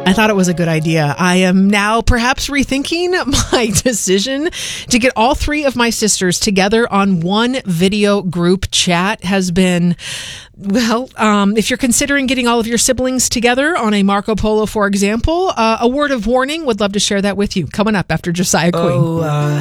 I thought it was a good idea. I am now perhaps rethinking my decision to get all three of my sisters together on one video group chat. Has been, well, if you're considering getting all of your siblings together on a Marco Polo, for example, a word of warning, would love to share that with you. Coming up after Josiah Queen.